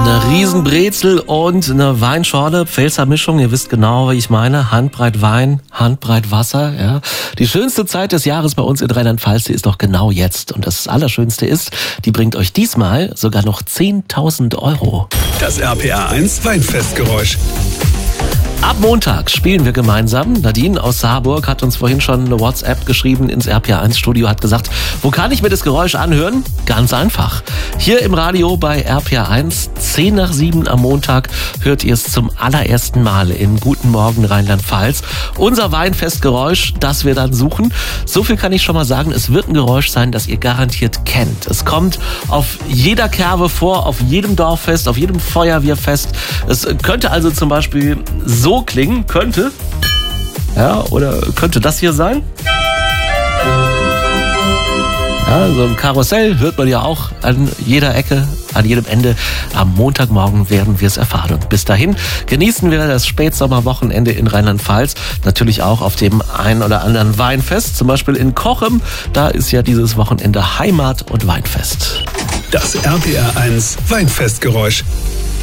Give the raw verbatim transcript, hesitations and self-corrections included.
Eine Riesenbrezel und eine Weinschorle, Pfälzer Mischung, ihr wisst genau, wie ich meine. Handbreit Wein, Handbreit Wasser. Ja. Die schönste Zeit des Jahres bei uns in Rheinland-Pfalz, die ist doch genau jetzt. Und das Allerschönste ist, die bringt euch diesmal sogar noch zehntausend Euro. Das R P R eins Weinfestgeräusch. Ab Montag spielen wir gemeinsam. Nadine aus Saarburg hat uns vorhin schon eine WhatsApp geschrieben ins R P R eins Studio, hat gesagt, wo kann ich mir das Geräusch anhören? Ganz einfach. Hier im Radio bei R P R eins, zehn nach sieben am Montag, hört ihr es zum allerersten Mal in Guten Morgen Rheinland-Pfalz. Unser Weinfestgeräusch, das wir dann suchen. So viel kann ich schon mal sagen, es wird ein Geräusch sein, das ihr garantiert kennt. Es kommt auf jeder Kerbe vor, auf jedem Dorffest, auf jedem Feuerwehrfest. Es könnte also zum Beispiel so So klingen, könnte, ja, oder könnte das hier sein? Ja, so ein Karussell hört man ja auch an jeder Ecke, an jedem Ende. Am Montagmorgen werden wir es erfahren. Und bis dahin genießen wir das Spätsommerwochenende in Rheinland-Pfalz. Natürlich auch auf dem ein oder anderen Weinfest, zum Beispiel in Cochem. Da ist ja dieses Wochenende Heimat- und Weinfest. Das R P R eins Weinfestgeräusch.